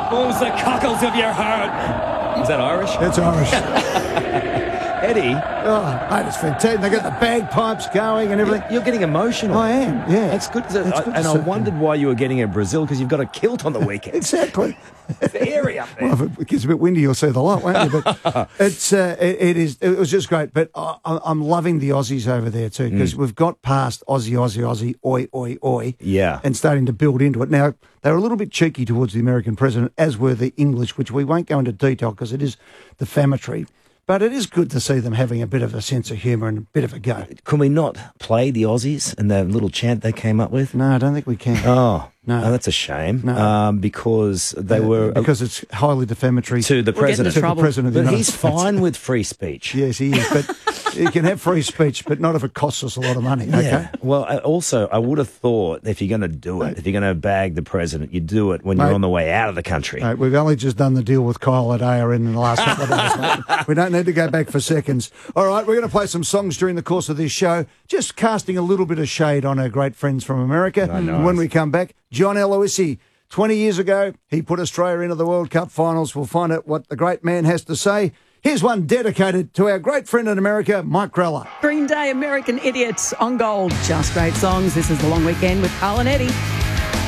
moves the cockles of your heart. Is that Irish? That's Irish. Eddie, Oh, mate, it's fantastic. They got the bagpipes going and everything. you're getting emotional. I am, yeah. That's good. It's good to And I see. wondered why you were getting in Brazil, because you've got a kilt on the weekend. Exactly. It's airy up there. Well, if it gets a bit windy, you'll see the light, won't you? But it was just great. But I'm loving the Aussies over there too, because we've got past Aussie, oi, oi, oi. Yeah. And starting to build into it. Now, they were a little bit cheeky towards the American president, as were the English, which we won't go into detail because it is defamatory. But it is good to see them having a bit of a sense of humour and a bit of a go. Can we not play the Aussies and the little chant they came up with? No, I don't think we can. Oh, No. no, that's a shame. No. Because they were because it's highly defamatory to the We'll get into president. to the trouble. president of the But United he's States. fine with free speech. Yes, he is. But he can have free speech, but not if it costs us a lot of money. Okay. Yeah. Well, also, I would have thought if you're going to do it, if you're going to bag the president, you do it when Mate. you're on the way out of the country. Mate, we've only just done the deal with Kyle at ARN in the last couple of days. Mate. We don't need to go back for seconds. All right, we're going to play some songs during the course of this show, just casting a little bit of shade on our great friends from America. Oh, nice. And when we come back, John Aloisi, 20 years ago, he put Australia into the World Cup finals. We'll find out what the great man has to say. Here's one dedicated to our great friend in America, Mike Grella. Green Day, American Idiots on Gold. Just great songs. This is The Long Weekend with Carl and Eddie.